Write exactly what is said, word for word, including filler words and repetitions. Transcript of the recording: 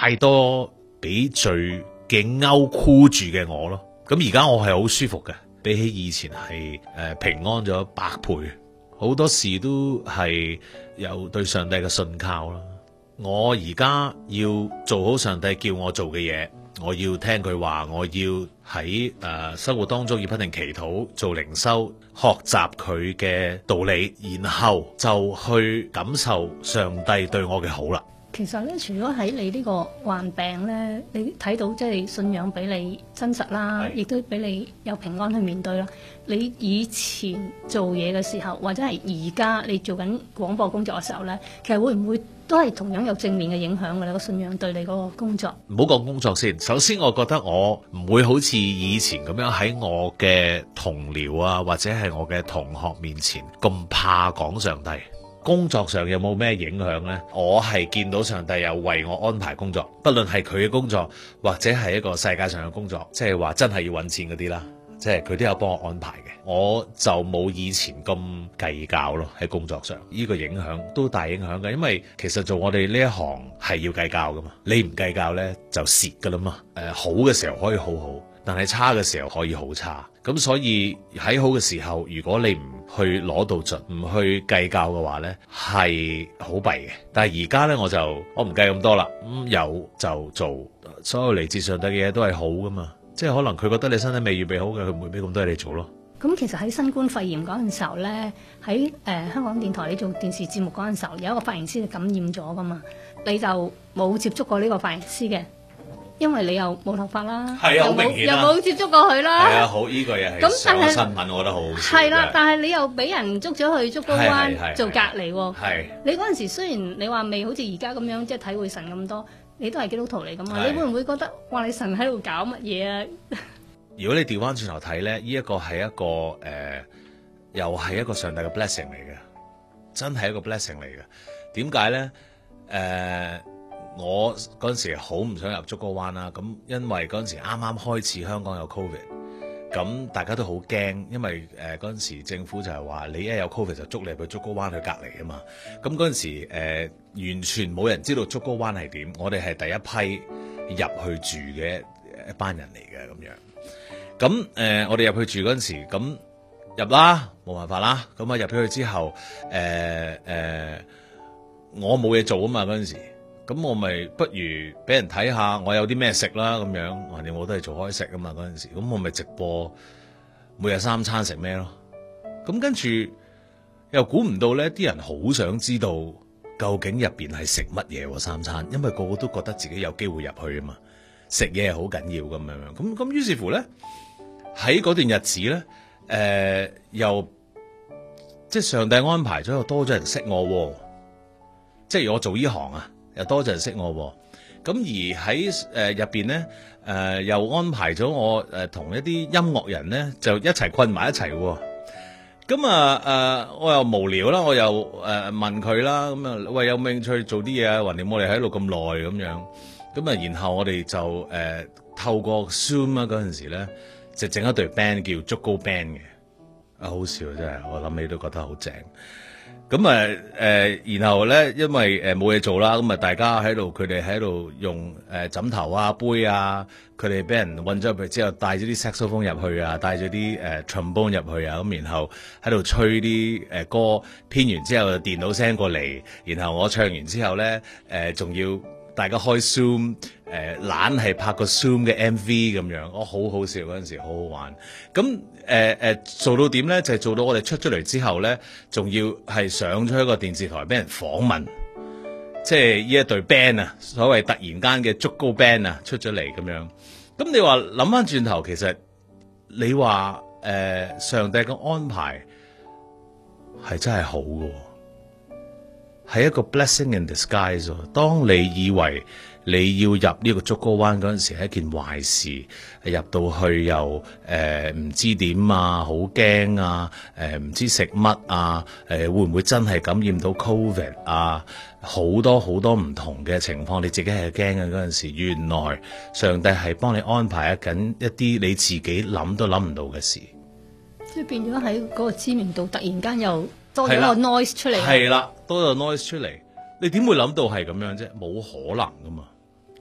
太多俾罪嘅勾箍住嘅我咯。咁而家我係好舒服嘅，比起以前係誒、呃、平安咗百倍。好多事都係有對上帝嘅信靠啦。我而家要做好上帝叫我做嘅嘢，我要聽佢話，我要喺誒、呃、生活當中要不停祈禱、做靈修、學習佢嘅道理，然後就去感受上帝對我嘅好啦。 其實咧，除咗喺你呢個患病咧，你睇到即係信仰俾你真實啦，亦都俾你有平安去面對啦。你以前做嘢嘅時候，或者係而家你做緊廣播工作嘅時候咧，其實會唔會都係同樣有正面嘅影響嘅咧？個信仰對你嗰個工作， 唔好講工作先。首先，我覺得我唔會好似以前咁樣喺我嘅同僚啊，或者係我嘅同學面前咁怕講上帝。工作上有冇咩影響呢？我係見到上帝有為我安排工作，不論係佢嘅工作或者係一個世界上嘅工作，即係話真係要揾錢嗰啲啦，即係佢都有幫我安排嘅。我就冇以前咁計較咯，喺工作上呢個影響都大影響嘅，因為其實做我哋呢一行係要計較噶嘛，你唔計較呢就蝕噶啦嘛。誒、呃，好嘅時候可以好好，但係差嘅時候可以好差。咁所以喺好嘅時候，如果你唔去攞到盡，唔去計較嘅話呢，係好弊嘅。但係而家呢，我就我唔計咁多啦，咁、嗯、有就做，所有嚟自上帝嘅嘢都係好噶嘛。即係可能佢覺得你身體未預備好嘅，佢唔會俾咁多嘢你做咯。 咁其實喺新冠肺炎嗰陣時候呢，喺誒、呃、香港電台你做電視節目嗰陣時候，有一個髮型師就感染咗噶嘛，你就冇接觸過呢個髮型師嘅。因為你又冇頭髮啦， 係啊，好明顯啦， 又冇接觸過佢啦。 係啊，好呢、這個嘢係上新聞，我覺得好好笑。 係啦，但係你又俾人捉咗去竹篙灣做隔離喎。 係你嗰陣時雖然你話未好似而家咁樣即係體會神咁多，你都係基督徒嚟噶嘛？你會唔會覺得哇？你神喺度搞乜嘢啊？ 如果你調翻轉頭睇咧，呢、這個、一個係一個誒，又係一個上帝嘅 blessing 嚟嘅，真係一個 blessing 嚟嘅。點解咧？誒、呃。我嗰陣時好唔想入竹篙灣啦，咁因為嗰陣時啱啱開始香港有 Covid，咁大家都好驚，因為誒嗰陣時政府就係話你一有 Covid 就捉你去竹篙灣去隔離啊嘛，咁嗰陣時、呃、完全冇人知道竹篙灣係點，我哋係第一批入去住嘅一班人嚟嘅咁樣，咁誒、呃、我哋入去住嗰陣時，咁入啦，冇辦法啦，咁啊入咗去之後，誒、呃、誒、呃、我冇嘢做啊嘛嗰陣時。咁我咪不如俾人睇下我有啲咩食啦咁樣，橫掂我都係做開食啊嘛嗰陣時，咁我咪直播每日三餐食咩咯。咁跟住又估唔到呢啲人好想知道究竟入邊係食乜嘢三餐，因為個個都覺得自己有機會入去啊嘛，食嘢係好緊要咁樣。咁咁於是乎呢，喺嗰段日子呢，誒、呃、又即係上帝安排咗又多咗人識我，即係我做呢行啊。又多人識我，咁而喺誒入邊咧，誒、呃、又安排咗我誒同、呃、一啲音樂人咧，就一齊困埋一齊。咁啊誒，我又無聊啦，我又誒、呃、問佢啦，咁啊喂，有冇興趣做啲嘢啊？橫掂我哋喺度咁耐咁樣，咁啊然後我哋就誒、呃、透過 Zoom 啊嗰陣時咧，就整一隊 band 叫竹篙 band 嘅，啊好笑真係，我諗起都覺得好正。咁啊誒，然後咧，因為誒冇嘢做啦，咁啊大家喺度，佢哋喺度用誒、呃、枕頭啊、杯啊，佢哋俾人韞咗入去之後，帶咗啲 saxophone 入去啊，帶咗啲誒 trombone 入去啊，咁然後喺度吹啲誒、呃、歌，編完之後電腦 send 過嚟，然後我唱完之後咧，誒、呃、仲要大家開 Zoom，誒懶係拍個 Zoom 嘅 M V 咁樣，我好好笑嗰陣時，好好玩。咁誒誒做到點咧？就係、是、做到我哋出咗嚟之後咧，仲要係上咗一個電視台俾人訪問，即係呢一隊 band 啊，所謂突然間嘅竹篙 band 啊出咗嚟咁樣。咁你話諗翻轉頭，其實你話誒、呃、上帝嘅安排係真係好嘅，係一個 blessing in disguise。當你以為你要入呢個竹篙灣嗰陣時係一件壞事，入到去又誒唔、呃、知點啊，好驚啊，誒、呃、唔知食乜啊，誒、呃、會唔會真係感染到 Covid 啊？好多好多唔同嘅情況，你自己係驚嘅嗰陣時，原來上帝係幫你安排緊一啲你自己諗都諗唔到嘅事， 即係變咗喺嗰個知名度突然間又多咗個 noise 出嚟， 係啦，多咗個 noise 出嚟，你點會諗到係咁樣啫？冇可能噶嘛！